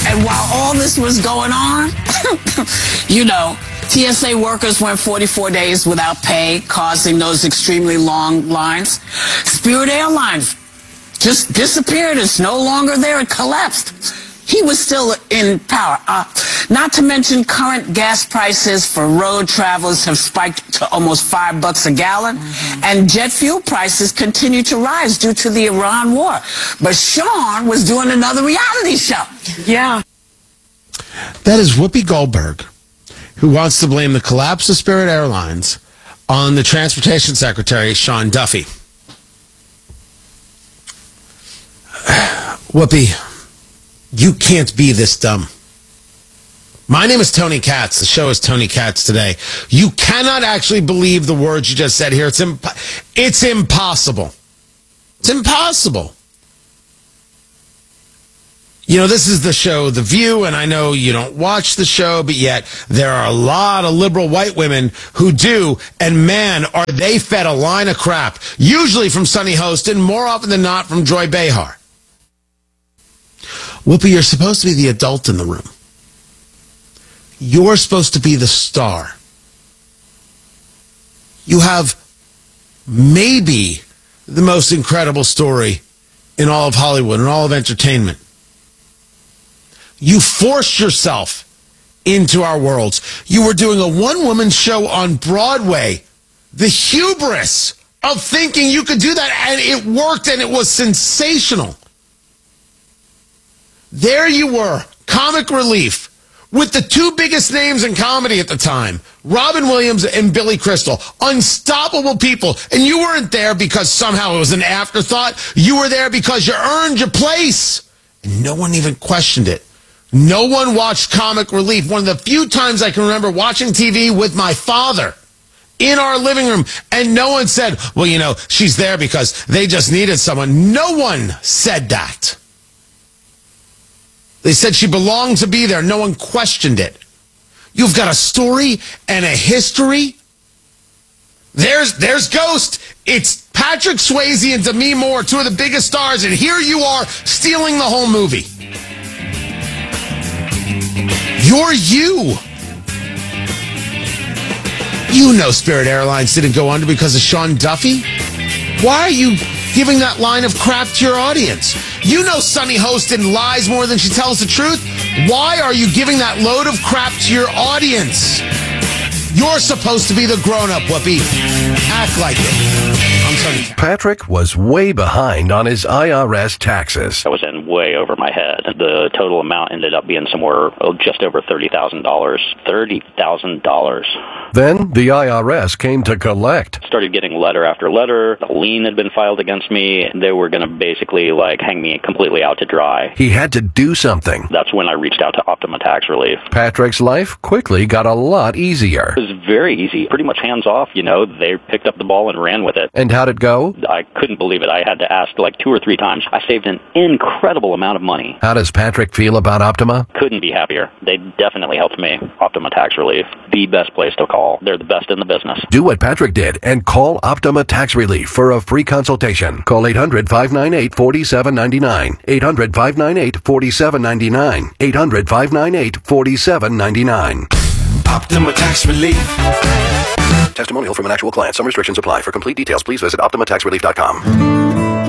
And while all this was going on, TSA workers went 44 days without pay, causing those extremely long lines. Spirit Airlines just disappeared. It's no longer there. It collapsed. He was still in power. Not to mention current gas prices for road travelers have spiked to almost $5 a gallon. And jet fuel prices continue to rise due to the Iran war. But Sean was doing another reality show. Yeah. That is Whoopi Goldberg, who wants to blame the collapse of Spirit Airlines on the Transportation Secretary, Sean Duffy. Whoopi, you can't be this dumb. My name is Tony Katz. The show is Tony Katz Today. You cannot actually believe the words you just said here. It's impossible. It's impossible. This is the show, The View, and I know you don't watch the show, but yet there are a lot of liberal white women who do, and man, are they fed a line of crap, usually from Sunny Hostin, more often than not from Joy Behar. Whoopi, you're supposed to be the adult in the room. You're supposed to be the star. You have maybe the most incredible story in all of Hollywood and all of entertainment. You forced yourself into our worlds. You were doing a one-woman show on Broadway. The hubris of thinking you could do that, and it worked, and it was sensational. There you were, comic relief, with the two biggest names in comedy at the time, Robin Williams and Billy Crystal, unstoppable people. And you weren't there because somehow it was an afterthought. You were there because you earned your place. And no one even questioned it. No one watched comic relief. One of the few times I can remember watching TV with my father in our living room, and no one said, well, she's there because they just needed someone. No one said that. They said she belonged to be there. No one questioned it. You've got a story and a history. There's Ghost. It's Patrick Swayze and Demi Moore, two of the biggest stars, and here you are stealing the whole movie. You're you. Spirit Airlines didn't go under because of Sean Duffy. Why are you giving that line of crap to your audience? Sunny Hostin lies more than she tells the truth. Why are you giving that load of crap to your audience? You're supposed to be the grown-up, Whoopi. Act like it. I'm Tony. Patrick was way behind on his IRS taxes. I was in way over my head. The total amount ended up being somewhere just over $30,000. $30,000. Then the IRS came to collect. Started getting letter after letter. A lien had been filed against me. They were going to basically hang me completely out to dry. He had to do something. That's when I reached out to Optima Tax Relief. Patrick's life quickly got a lot easier. It was very easy, pretty much hands off. They picked up the ball and ran with it. And how'd it go? I couldn't believe it. I had to ask 2 or 3 times. I saved an incredible amount of money. How does Patrick feel about Optima? Couldn't be happier. They definitely helped me. Optima Tax Relief, the best place to call. They're the best in the business. Do what Patrick did and call Optima Tax Relief for a free consultation. Call 800-598-4799. 800-598-4799. 800-598-4799. Optima Tax Relief. Testimonial from an actual client. Some restrictions apply. For complete details, please visit OptimaTaxRelief.com.